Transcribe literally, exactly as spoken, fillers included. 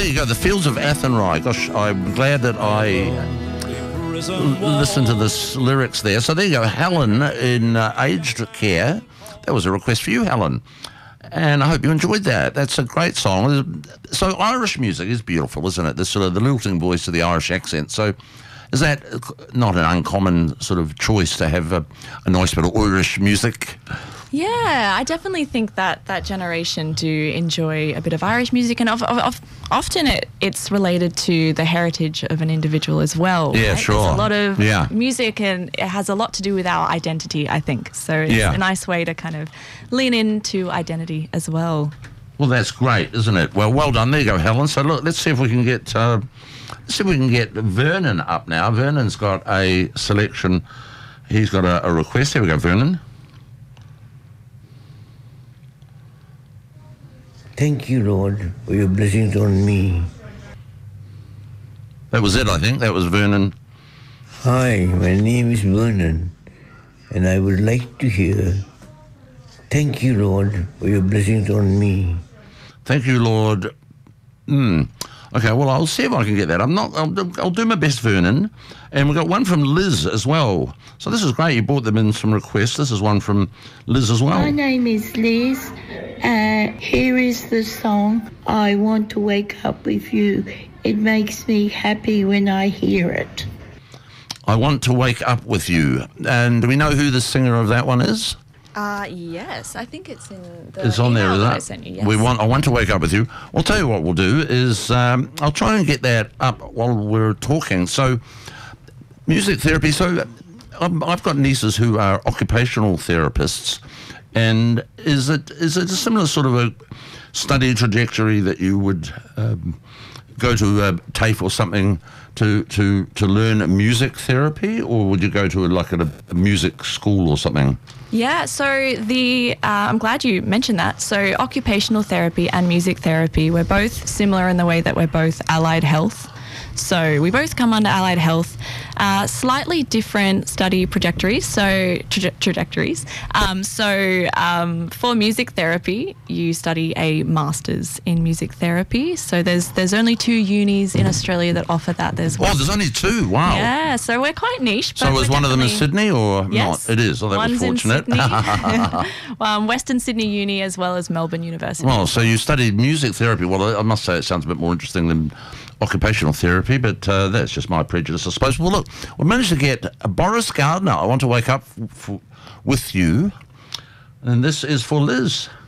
there you go, the Fields of Athenry. Gosh, I'm glad that I l- listened to this lyrics there. So there you go, Helen in uh, aged care. That was a request for you, Helen. And I hope you enjoyed that. That's a great song. So Irish music is beautiful, isn't it? The sort of the lilting voice of the Irish accent. So is that not an uncommon sort of choice to have a, a nice bit of Irish music? Yeah, I definitely think that that generation do enjoy a bit of Irish music, and of, of, of, often it, it's related to the heritage of an individual as well. Yeah, right? sure. There's a lot of yeah. music, and it has a lot to do with our identity, I think. So it's yeah. a nice way to kind of lean into identity as well. Well, that's great, isn't it? Well, well done. There you go, Helen. So look, let's see if we can get uh, let's see if we can get Vernon up now. Vernon's got a selection. He's got a, a request. Here we go, Vernon. Thank you, Lord, for your blessings on me. That was it, I think. That was Vernon. Hi, my name is Vernon, and I would like to hear, thank you, Lord, for your blessings on me. Thank you, Lord. Hmm. Okay, well, I'll see if I can get that. I'm not. I'll, do- I'll do my best, Vernon. And we've got one from Liz as well. So this is great. You brought them in some requests. This is one from Liz as well. My name is Liz. Uh, here is the song, I Want to Wake Up With You. It makes me happy when I hear it. I Want to Wake Up With You. And do we know who the singer of that one is? Uh, yes, I think it's in the It's on there, email is that it? I sent you, yes. We want. I want to wake up with you. I'll tell you what we'll do is um, I'll try and get that up while we're talking. So, music therapy. So, um, I've got nieces who are occupational therapists, and is it is it a similar sort of a study trajectory that you would um, go to a TAFE or something to to to learn music therapy, or would you go to a, like a, a music school or something? Yeah, so the uh, I'm glad you mentioned that. So occupational therapy and music therapy, we're both similar in the way that we're both allied health. So we both come under allied health, uh, slightly different study trajectories. So traje- trajectories. Um, so um, for music therapy, you study a master's in music therapy. So there's there's only two unis in Australia that offer that. There's Oh, there's only two. Wow. yeah, so we're quite niche. But So is we're one of them in definitely- Sydney or Yes. not? It is. Oh, that One's was fortunate. in Sydney, um, Western Sydney Uni, as well as Melbourne University. Well, so you studied music therapy. Well, I must say it sounds a bit more interesting than occupational therapy, but uh, that's just my prejudice, I suppose. Well, look, we managed to get uh, Boris Gardner. I Want to Wake Up f- f- With You. And this is for Liz.